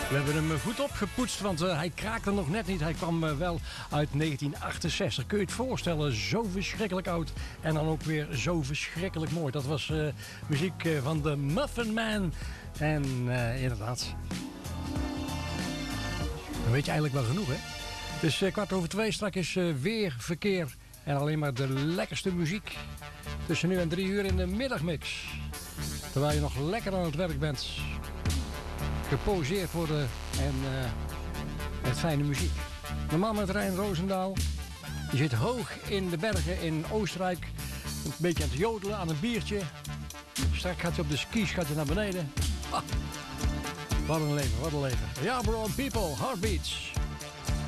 We hebben hem goed opgepoetst, want hij kraakte nog net niet. Hij kwam wel uit 1968. Kun je het voorstellen? Zo verschrikkelijk oud. En dan ook weer zo verschrikkelijk mooi. Dat was muziek van de Muffin Man. En inderdaad. Dan weet je eigenlijk wel genoeg, hè? Het is 2:15. Straks is weer verkeer. En alleen maar de lekkerste muziek. Tussen nu en 3 uur in de middagmix. Terwijl je nog lekker aan het werk bent. Geposeerd worden en met fijne muziek. De man met Rijn Roosendaal. Die zit hoog in de bergen in Oostenrijk. Een beetje aan het jodelen, aan een biertje. Straks gaat hij op de skis naar beneden. Ah, wat een leven, wat een leven. Ja, bro, people, heartbeats.